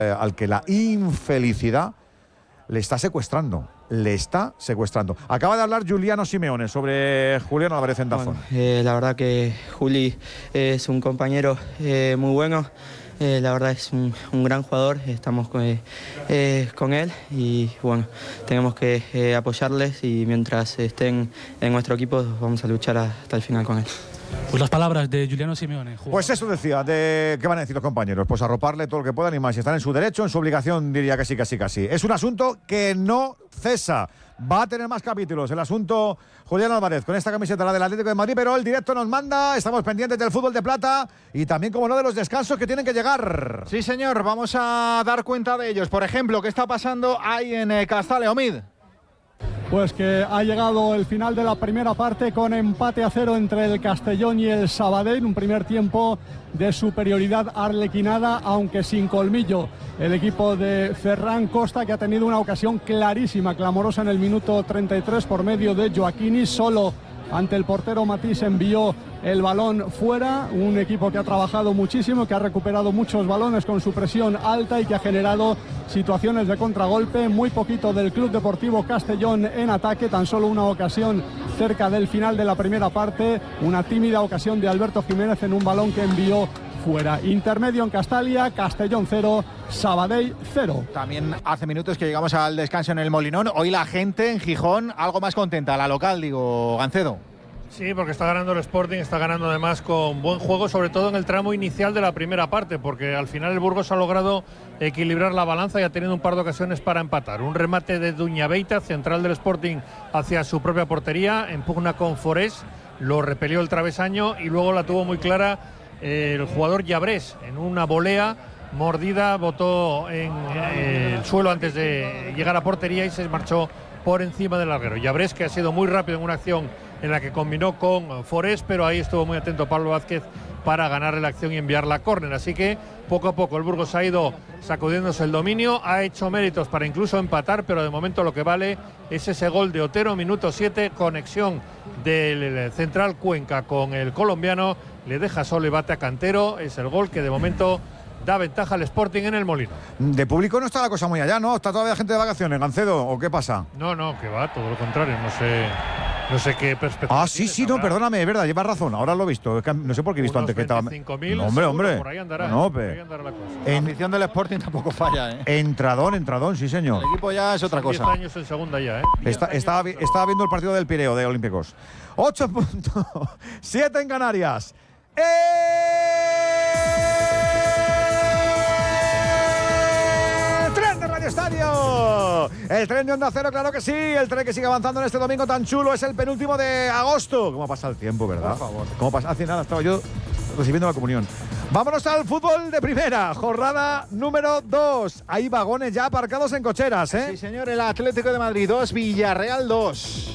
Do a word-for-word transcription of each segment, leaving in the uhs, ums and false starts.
eh, al que la infelicidad le está secuestrando. Le está secuestrando. Acaba de hablar Giuliano Simeone sobre Julián Álvarez en Dazón. Bueno, eh, la verdad que Juli es un compañero eh, muy bueno. Eh, la verdad es un, un gran jugador, estamos con, eh, eh, con él y bueno, tenemos que eh, apoyarles y mientras estén en nuestro equipo vamos a luchar hasta el final con él. Pues las palabras de Giuliano Simeone. Jugador. Pues eso decía, de ¿qué van a decir los compañeros? Pues arroparle todo lo que puedan y más. Si están en su derecho, en su obligación, diría que sí, que sí, que sí. Es un asunto que no cesa. Va a tener más capítulos el asunto Julián Álvarez con esta camiseta, la del Atlético de Madrid, pero el directo nos manda, estamos pendientes del fútbol de plata y también, como no, de los descansos que tienen que llegar. Sí, señor, vamos a dar cuenta de ellos. Por ejemplo, ¿qué está pasando ahí en eh, Castale, Omid? Pues que ha llegado el final de la primera parte con empate a cero entre el Castellón y el Sabadell, un primer tiempo de superioridad arlequinada, aunque sin colmillo. El equipo de Ferran Costa, que ha tenido una ocasión clarísima, clamorosa en el minuto treinta y tres por medio de Joaquini, solo ante el portero Matís envió el balón fuera. Un equipo que ha trabajado muchísimo, que ha recuperado muchos balones con su presión alta y que ha generado situaciones de contragolpe. Muy poquito del Club Deportivo Castellón en ataque, tan solo una ocasión cerca del final de la primera parte, una tímida ocasión de Alberto Jiménez en un balón que envió fuera. Intermedio en Castalia, Castellón cero, Sabadell cero. También hace minutos que llegamos al descanso en el Molinón. Hoy la gente en Gijón algo más contenta, la local, digo, Gancedo. Sí, porque está ganando el Sporting, está ganando además con buen juego, sobre todo en el tramo inicial de la primera parte, porque al final el Burgos ha logrado equilibrar la balanza y ha tenido un par de ocasiones para empatar. Un remate de Duñabeita, central del Sporting, hacia su propia portería, en pugna con Forés, lo repelió el travesaño y luego la tuvo muy clara eh, el jugador Llabrés, en una volea mordida, botó en eh, el suelo antes de llegar a portería y se marchó por encima del larguero. Llabrés, que ha sido muy rápido en una acción en la que combinó con Forés, pero ahí estuvo muy atento Pablo Vázquez para ganarle la acción y enviarla a córner. Así que poco a poco el Burgos ha ido sacudiéndose el dominio, ha hecho méritos para incluso empatar, pero de momento lo que vale es ese gol de Otero, minuto siete, conexión del central Cuenca con el colombiano, le deja solo y bate a Cantero. Es el gol que de momento da ventaja al Sporting en el Molino. De público no está la cosa muy allá, ¿no? ¿Está todavía gente de vacaciones, Gancedo? ¿O qué pasa? No, no, que va, todo lo contrario, no sé... No sé qué perspectiva. Ah, sí, sí, no, perdóname, es verdad, llevas razón, ahora lo he visto. Es que no sé por qué he visto antes que estaba. veinticinco mil, no, hombre, hombre. Por ahí andará. No, por ahí andará la cosa. La afición del Sporting tampoco falla, ¿eh? Entradón, entradón, sí, señor. El equipo ya es otra cosa. diez años en segunda ya, ¿eh? Está, estaba, estaba viendo el partido del Pireo de Olímpicos. ocho puntos, siete en Canarias. ¡El tren de Radio Estadio! El tren de Onda Cero, claro que sí. El tren que sigue avanzando en este domingo tan chulo. Es el penúltimo de agosto. ¿Cómo pasa el tiempo, verdad? Por favor. ¿Cómo pasa? Hace nada estaba yo recibiendo la comunión. Vámonos al fútbol de primera. Jornada número dos. Hay vagones ya aparcados en cocheras, ¿eh? Sí, señor. El Atlético de Madrid dos, Villarreal dos.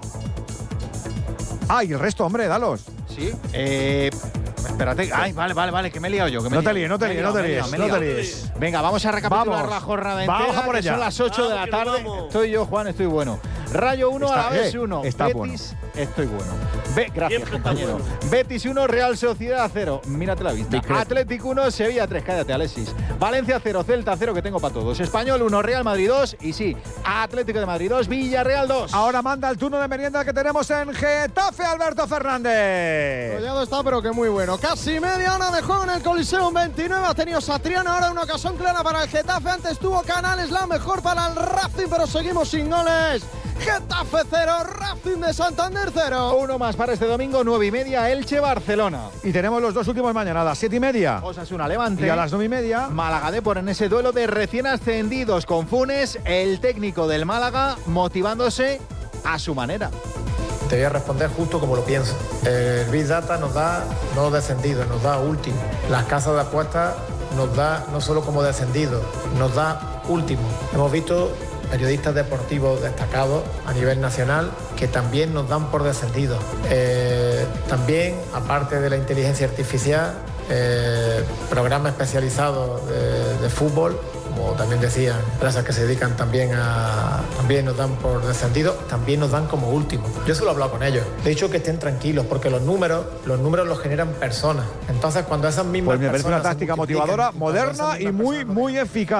Ah, y el resto, hombre, dalos. Sí. Eh... Espérate, ay, vale, vale, vale, que me he liado yo. Que me no, he te liado. líes, no te líes, no te líes, no te líes. Venga, vamos a recapitular Vamos. la jornada entera. Vamos a por que ella. son las ocho de la tarde. Estoy yo, Juan, estoy bueno. Rayo uno, Está- Alavés eh, uno. está Betis, bueno. estoy bueno. Be Gracias, Siempre está compañero. bueno. Betis uno, Real Sociedad cero. Mírate la vista. Discreto. Atlético uno, Sevilla tres. Cállate, Alexis. Valencia cero, Celta cero, que tengo para todos. Español uno, Real Madrid dos. Y sí, Atlético de Madrid dos, Villarreal dos. Ahora manda el turno de merienda que tenemos en Getafe, Alberto Fernández. Collado está, pero que muy bueno. Casi media hora de juego en el Coliseum veintinueve. Ha tenido Satriano ahora una ocasión clara para el Getafe. Antes tuvo Canales, la mejor para el Racing, pero seguimos sin goles. Getafe cero, Racing de Santander cero. Uno más para este domingo, nueve y media, Elche-Barcelona. Y tenemos los dos últimos mañana, a las siete y media. Osasuna Levante. Y a las nueve y media. Málaga Depor en ese duelo de recién ascendidos con Funes, el técnico del Málaga motivándose a su manera. Te voy a responder justo como lo pienso. El Big Data nos da no descendido, nos da último. Las casas de apuestas nos da no solo como descendido, nos da último. Hemos visto periodistas deportivos destacados a nivel nacional que también nos dan por descendidos. Eh, también, aparte de la inteligencia artificial, eh, programas especializados de, de fútbol como también decían, empresas que se dedican también a, también nos dan por descendido, también nos dan como último. Yo solo he hablado con ellos, he dicho que estén tranquilos, porque los números, los números los generan personas. Entonces, cuando esas mismas Pues me parece una personas se táctica multiplican motivadora, y cuando esas moderna y mismas muy, personas- muy eficaz.